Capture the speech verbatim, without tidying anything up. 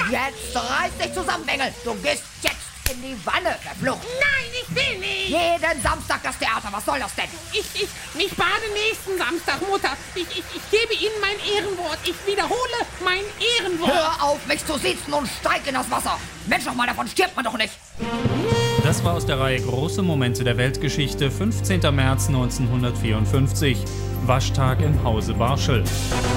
Jetzt reiß dich zusammen, Engel. Du gehst jetzt in die Wanne, verflucht. Nein, ich will nicht. Jeden Samstag das Theater, was soll das denn? Ich, ich, ich bade nächsten Samstag, Mutter. Ich, ich, ich gebe Ihnen mein Ehrenwort. Ich wiederhole mein Ehrenwort. Hör auf, mich zu siezen und steig in das Wasser. Mensch, doch mal, davon stirbt man doch nicht. Das war aus der Reihe Große Momente der Weltgeschichte, fünfzehnter März neunzehnhundertvierundfünfzig. Waschtag im Hause Barschel.